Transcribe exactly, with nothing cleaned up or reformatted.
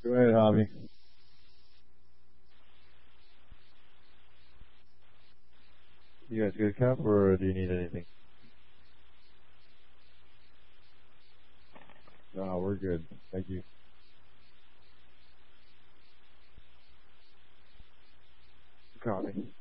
Go ahead, Javi. You guys good, Cap, or do you need anything? No, we're good. Thank you. Copy.